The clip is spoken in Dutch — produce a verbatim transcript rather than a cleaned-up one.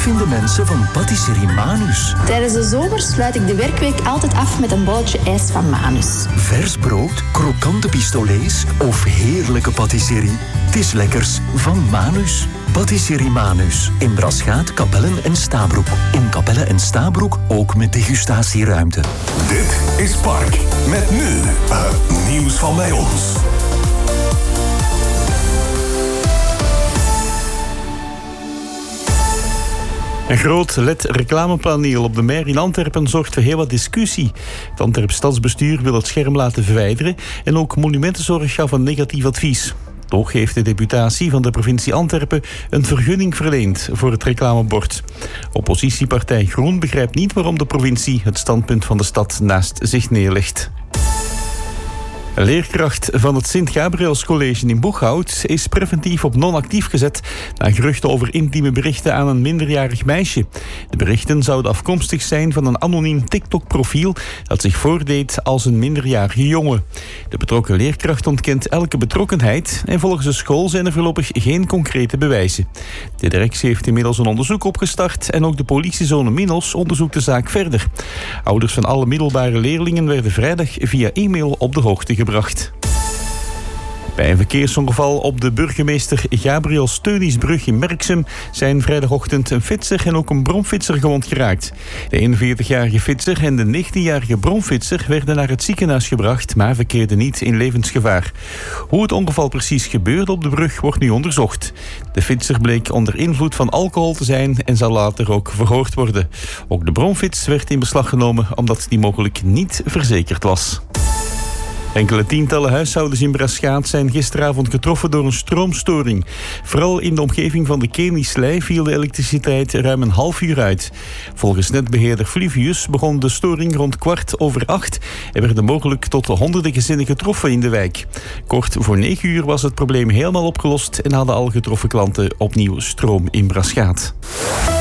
vinden mensen van Patisserie Manus. Tijdens de zomer sluit ik de werkweek altijd af met een bolletje ijs van Manus. Vers brood, krokante pistolets of heerlijke patisserie. Het is lekkers van Manus. Patisserie Manus. In Braschaat, Capellen en Stabroek. In Capellen en Stabroek ook met degustatieruimte. Dit is Park. Met nu het nieuws van bij ons. Een groot L E D-reclamepaneel op de Mer in Antwerpen zorgt voor heel wat discussie. Het Antwerps stadsbestuur wil het scherm laten verwijderen en ook Monumentenzorg gaf een negatief advies. Toch heeft de deputatie van de provincie Antwerpen een vergunning verleend voor het reclamebord. Oppositiepartij Groen begrijpt niet waarom de provincie het standpunt van de stad naast zich neerlegt. Een leerkracht van het Sint-Gabriels College in Boeghout is preventief op non-actief gezet na geruchten over intieme berichten aan een minderjarig meisje. De berichten zouden afkomstig zijn van een anoniem TikTok-profiel dat zich voordeed als een minderjarige jongen. De betrokken leerkracht ontkent elke betrokkenheid en volgens de school zijn er voorlopig geen concrete bewijzen. De directie heeft inmiddels een onderzoek opgestart en ook de politiezone Minnels onderzoekt de zaak verder. Ouders van alle middelbare leerlingen werden vrijdag via e-mail op de hoogte gebracht. Bij een verkeersongeval op de burgemeester Gabriel Steunisbrug in Merksem zijn vrijdagochtend een fietser en ook een bromfietser gewond geraakt. De eenenveertigjarige fietser en de negentienjarige bromfietser werden naar het ziekenhuis gebracht, maar verkeerden niet in levensgevaar. Hoe het ongeval precies gebeurde op de brug wordt nu onderzocht. De fietser bleek onder invloed van alcohol te zijn en zal later ook verhoord worden. Ook de bromfiets werd in beslag genomen omdat die mogelijk niet verzekerd was. Enkele tientallen huishoudens in Braschaat zijn gisteravond getroffen door een stroomstoring. Vooral in de omgeving van de Kenislei viel de elektriciteit ruim een half uur uit. Volgens netbeheerder Flivius begon de storing rond kwart over acht en werden mogelijk tot honderden gezinnen getroffen in de wijk. Kort voor negen uur was het probleem helemaal opgelost en hadden al getroffen klanten opnieuw stroom in Braschaat.